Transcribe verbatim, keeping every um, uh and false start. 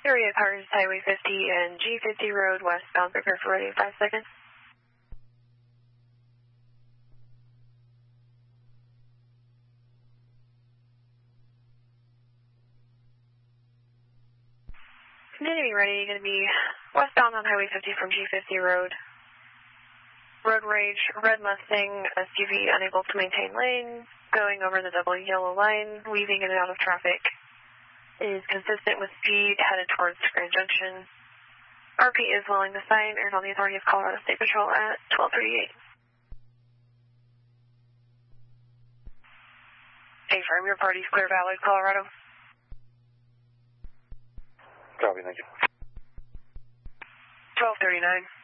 Area cars, Highway fifty and G fifty Road, westbound, prepare for ready in five seconds. Continuing ready, going to be westbound on Highway fifty from G fifty Road. Road rage, red Mustang, S U V unable to maintain lane, going over the double yellow line, weaving in and out of traffic. Is consistent with speed, headed towards Grand Junction. R P is willing to sign, earned on the authority of Colorado State Patrol at twelve thirty-eight. A-firm, your party's clear, Ballard, Colorado. Copy, thank you. twelve thirty-nine.